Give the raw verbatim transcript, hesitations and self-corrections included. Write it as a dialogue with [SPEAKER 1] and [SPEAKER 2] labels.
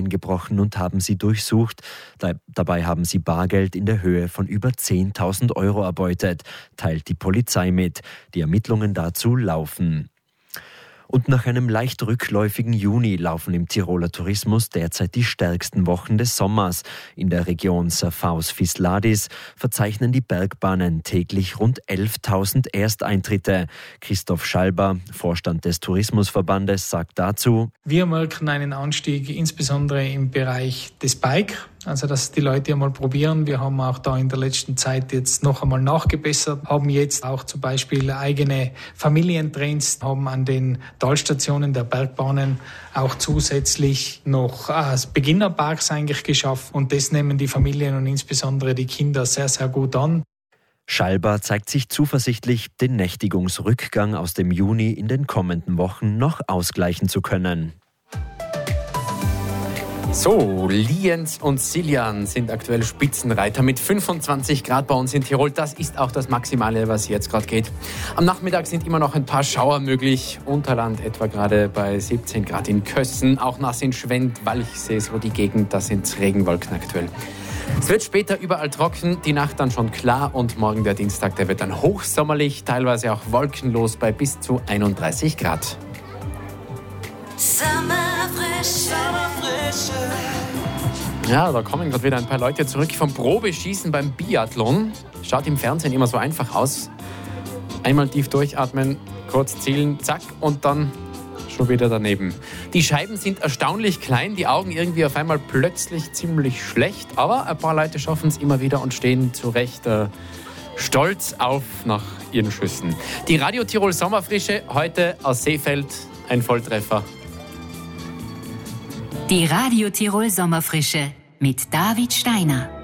[SPEAKER 1] eingebrochen und haben sie durchsucht. Dabei haben sie Bargeld in der Höhe von über zehntausend Euro erbeutet, teilt die Polizei mit. Die Ermittlungen dazu laufen. Und nach einem leicht rückläufigen Juni laufen im Tiroler Tourismus derzeit die stärksten Wochen des Sommers. In der Region Serfaus-Fisladis verzeichnen die Bergbahnen täglich rund elftausend Ersteintritte. Christoph Schalber, Vorstand des Tourismusverbandes, sagt dazu:
[SPEAKER 2] Wir merken einen Anstieg insbesondere im Bereich des Bike. Also, dass die Leute einmal probieren. Wir haben auch da in der letzten Zeit jetzt noch einmal nachgebessert, haben jetzt auch zum Beispiel eigene Familientrains, haben an den Talstationen der Bergbahnen auch zusätzlich noch äh, Beginnerparks eigentlich geschafft. Und das nehmen die Familien und insbesondere die Kinder sehr, sehr gut an.
[SPEAKER 1] Schalber zeigt sich zuversichtlich, den Nächtigungsrückgang aus dem Juni in den kommenden Wochen noch ausgleichen zu können.
[SPEAKER 3] So, Lienz und Siljan sind aktuell Spitzenreiter mit fünfundzwanzig Grad bei uns in Tirol. Das ist auch das Maximale, was jetzt gerade geht. Am Nachmittag sind immer noch ein paar Schauer möglich. Unterland etwa gerade bei siebzehn Grad in Kössen. Auch nass in Schwend, Walchsee, so die Gegend, da sind Regenwolken aktuell. Es wird später überall trocken, die Nacht dann schon klar und morgen der Dienstag, der wird dann hochsommerlich, teilweise auch wolkenlos bei bis zu einunddreißig Grad. Ja, da kommen gerade wieder ein paar Leute zurück vom Probeschießen beim Biathlon. Schaut im Fernsehen immer so einfach aus. Einmal tief durchatmen, kurz zielen, zack und dann schon wieder daneben. Die Scheiben sind erstaunlich klein, die Augen irgendwie auf einmal plötzlich ziemlich schlecht, aber ein paar Leute schaffen es immer wieder und stehen zu Recht äh, stolz auf nach ihren Schüssen. Die Radio Tirol Sommerfrische heute aus Seefeld, ein Volltreffer.
[SPEAKER 4] Die Radio Tirol Sommerfrische mit David Steiner.